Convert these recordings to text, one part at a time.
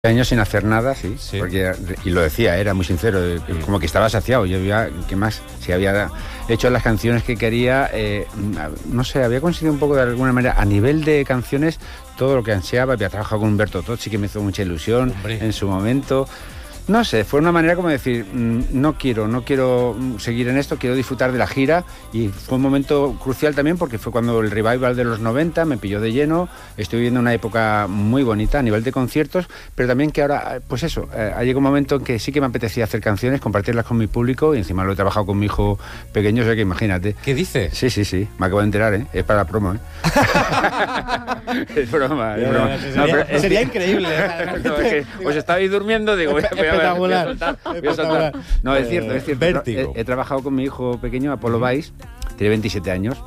Años sin hacer nada, sí. Porque, y lo decía, era muy sincero, como que estaba saciado. Yo había, ¿qué más? Si había hecho las canciones que quería, no sé, había conseguido un poco de alguna manera, a nivel de canciones, todo lo que ansiaba. Había trabajado con Humberto Tocci, que me hizo mucha ilusión en su momento. No sé, fue una manera como de decir, no quiero seguir en esto, quiero disfrutar de la gira, y fue un momento crucial también porque fue cuando el revival de los 90 me pilló de lleno. Estoy viviendo una época muy bonita a nivel de conciertos, pero también que ahora, pues eso, ha llegado un momento en que sí que me apetecía hacer canciones, compartirlas con mi público, y encima lo he trabajado con mi hijo pequeño, o sea que imagínate. ¿Qué dices? Sí, me acabo de enterar, es para la promo, Es broma. Sería increíble. No, es que os estabais durmiendo, digo, voy a soltar. No, es cierto. Vértigo. He trabajado con mi hijo pequeño, Apolo Valls, tiene 27 años.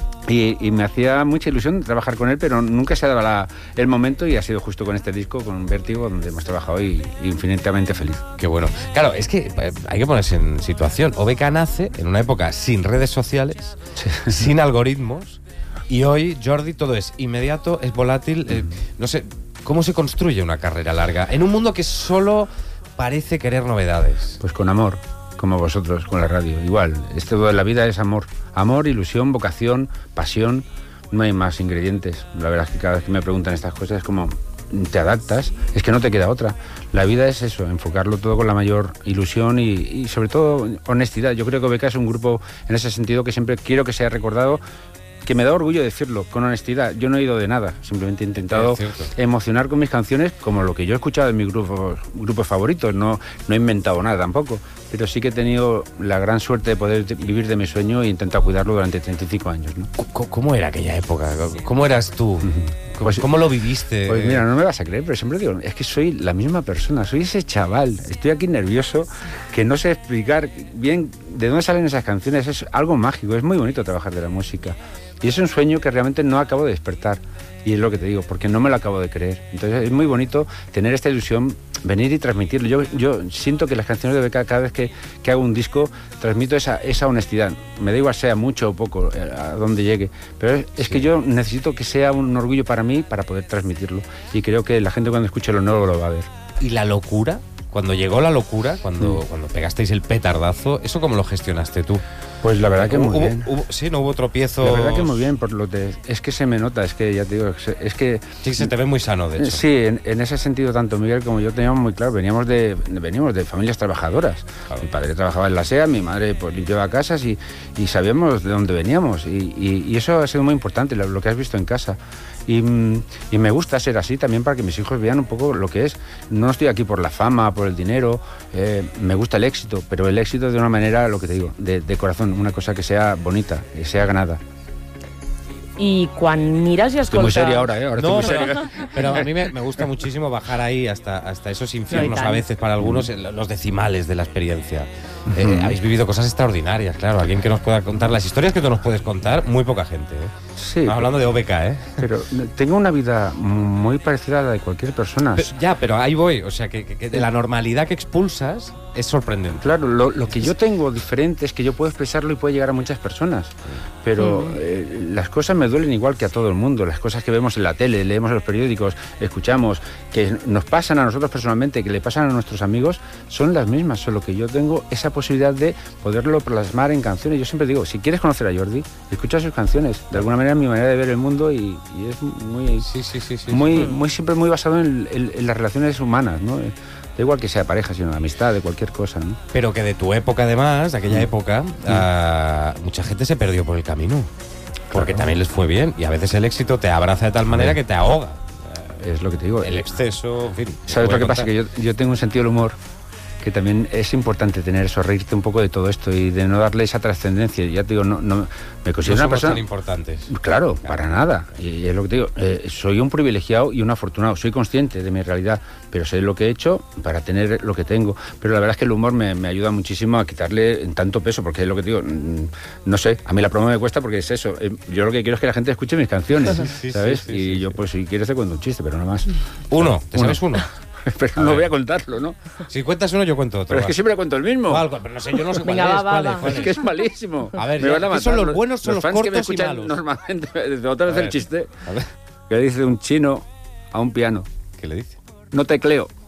Y me hacía mucha ilusión trabajar con él, pero nunca se daba el momento, y ha sido justo con este disco, con Vértigo, donde hemos trabajado, y infinitamente feliz. Qué bueno. Claro, es que hay que ponerse en situación. OBK nace en una época sin redes sociales, sin algoritmos, y hoy, Jordi, todo es inmediato, es volátil. No sé, ¿cómo se construye una carrera larga en un mundo que solo parece querer novedades? Pues con amor, como vosotros, con la radio. Igual, todo de la vida es amor. Amor, ilusión, vocación, pasión. No hay más ingredientes. La verdad es que cada vez que me preguntan estas cosas es como, te adaptas, es que no te queda otra. La vida es eso, enfocarlo todo con la mayor ilusión y sobre todo honestidad. Yo creo que OBK es un grupo en ese sentido que siempre quiero que sea recordado, que me da orgullo decirlo, con honestidad. Yo no he ido de nada, simplemente he intentado emocionar con mis canciones, como lo que yo he escuchado en mis grupos favoritos. No he inventado nada tampoco, pero sí que he tenido la gran suerte de poder vivir de mi sueño e intentar cuidarlo durante 35 años, ¿no? ¿Cómo era aquella época? ¿Cómo eras tú? ¿Cómo lo viviste? Pues mira, no me vas a creer, pero siempre digo, es que soy la misma persona, soy ese chaval. Estoy aquí nervioso, que no sé explicar bien de dónde salen esas canciones. Es algo mágico, es muy bonito trabajar de la música. Y es un sueño que realmente no acabo de despertar. Y es lo que te digo, porque no me lo acabo de creer. Entonces es muy bonito tener esta ilusión, venir y transmitirlo. Yo siento que las canciones de OBK, cada vez que hago un disco, transmito esa honestidad. Me da igual sea mucho o poco, a donde llegue. Pero es que yo necesito que sea un orgullo para mí para poder transmitirlo. Y creo que la gente cuando escuche lo nuevo lo va a ver. ¿Y la locura? Cuando llegó la locura, cuando pegasteis el petardazo, ¿eso cómo lo gestionaste tú? Pues la verdad que muy bien. Sí, no hubo tropiezo. La verdad que muy bien, es que se me nota, es que ya te digo, es que... Sí, se te ve muy sano, de hecho. Sí, en ese sentido, tanto Miguel como yo teníamos muy claro, veníamos de familias trabajadoras. Claro. Mi padre trabajaba en la SEA, mi madre pues limpiaba casas, y sabíamos de dónde veníamos, y eso ha sido muy importante, lo que has visto en casa. Y me gusta ser así también para que mis hijos vean un poco lo que es. No estoy aquí por la fama, por el dinero, me gusta el éxito, pero el éxito de una manera, lo que te digo, de corazón, una cosa que sea bonita, que sea ganada. I quan mires i escoltes... Estoy muy serio ahora, Ahora no, estoy muy serio. Pero a mí me gusta muchísimo bajar ahí hasta esos infiernos, a veces para algunos, los decimales de la experiencia. Habéis vivido cosas extraordinarias, claro. Alguien que nos pueda contar las historias que tú nos puedes contar, muy poca gente. Sí. Estamos hablando de OBK, Pero tengo una vida muy parecida a la de cualquier persona. Pero ahí voy. O sea, que de la normalidad que expulsas es sorprendente. Claro, lo que yo tengo diferente es que yo puedo expresarlo y puede llegar a muchas personas. Pero las cosas me duelen igual que a todo el mundo. Las cosas que vemos en la tele, leemos en los periódicos, escuchamos, que nos pasan a nosotros personalmente, que le pasan a nuestros amigos, son las mismas. Solo que yo tengo esa posibilidad de poderlo plasmar en canciones. Yo siempre digo, si quieres conocer a Jordi, escucha sus canciones. De alguna manera es mi manera de ver el mundo, y es muy siempre muy basado en las relaciones humanas, ¿no? Da igual que sea pareja, sino amistad, de cualquier cosa, ¿no? Pero que de tu época, además, de aquella época, mucha gente se perdió por el camino. Porque también les fue bien, y a veces el éxito te abraza de tal manera que te ahoga. Es lo que te digo. El exceso, en fin. ¿Sabes lo que pasa? Que yo tengo un sentido del humor que también es importante tener eso, reírte un poco de todo esto y de no darle esa trascendencia. Ya te digo, no me considero una persona... tan importantes. Claro, para nada. Y es lo que te digo, soy un privilegiado y un afortunado. Soy consciente de mi realidad, pero sé lo que he hecho para tener lo que tengo. Pero la verdad es que el humor me ayuda muchísimo a quitarle tanto peso, porque es lo que te digo, no sé, a mí la promo me cuesta porque es eso. Yo lo que quiero es que la gente escuche mis canciones, ¿sabes? Y yo, pues, si quieres te cuento un chiste, pero nada más. ¿Te sabes uno? Pero no voy a contarlo, ¿no? Si cuentas uno, yo cuento otro. Pero es que siempre cuento el mismo. Pero no sé, yo no sé cuál es. Es que es malísimo. A ver, ¿qué son los buenos, son los fans cortos que me escuchan y malos? Normalmente, otra vez el chiste. A ver. Que dice un chino a un piano: ¿Qué le dice? no tecleo.